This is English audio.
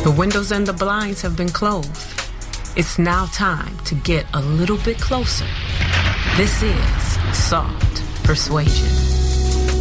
The windows and the blinds have been closed. It's now time to get a little bit closer. This is Soft Persuasion.